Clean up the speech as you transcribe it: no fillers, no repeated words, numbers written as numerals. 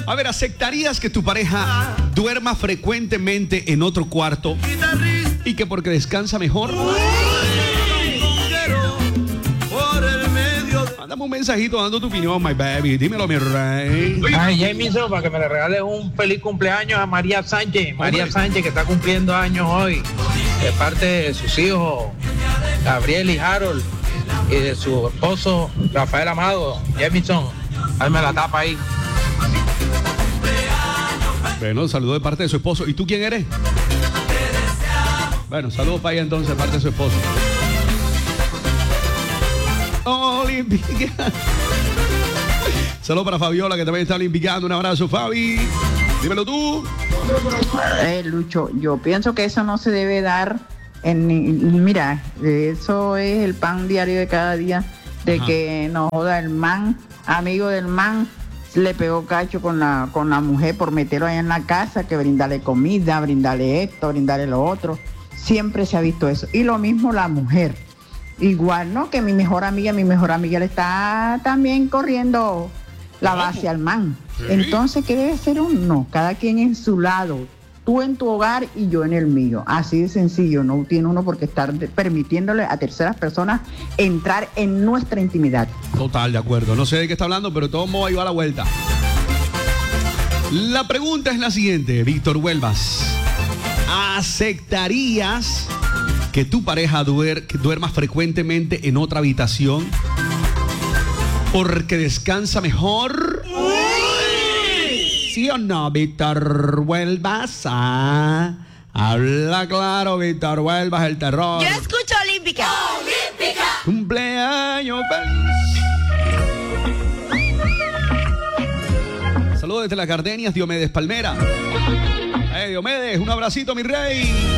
A ver, ¿aceptarías que tu pareja duerma frecuentemente en otro cuarto y que porque descansa mejor? Mándame un mensajito dando tu opinión, my baby. Dímelo, mi rey. Ay, Jamison, para que me le regales un feliz cumpleaños a María Sánchez. María Sánchez, que está cumpliendo años hoy, de parte de sus hijos, Gabriel y Harold, y de su esposo, Rafael Amado. Jamison, hazme la tapa ahí. Bueno, saludo de parte de su esposo. ¿Y tú quién eres? Bueno, saludos para ella entonces, de parte de su esposo. Olímpica. Saludos para Fabiola, que también está olimpiando. Un abrazo, Fabi. Dímelo tú. Lucho, yo pienso que eso no se debe dar mira, eso es el pan diario de cada día, de que no joda el man, amigo del man, le pegó cacho con la mujer por meterlo ahí en la casa, que brindarle comida, brindarle esto, brindarle lo otro. Siempre se ha visto eso. Y lo mismo la mujer. Igual, ¿no? Que mi mejor amiga le está también corriendo la base al man. Sí. Entonces, ¿qué debe ser uno? Cada quien en su lado. Tú en tu hogar y yo en el mío. Así de sencillo. No tiene uno por qué estar permitiéndole a terceras personas entrar en nuestra intimidad. Total, de acuerdo. No sé de qué está hablando, pero todo modo ahí va a la vuelta. La pregunta es la siguiente, Víctor Huelvas. ¿Aceptarías que tu pareja duerma frecuentemente en otra habitación porque descansa mejor? ¿Sí o no, Víctor Huelvas? Habla claro, Víctor Huelvas, el terror. Yo escucho Olímpica. ¡Olímpica! Cumpleaños feliz. Saludos desde las Gardenias, Diomedes Palmera. Diomedes, un abracito, mi rey.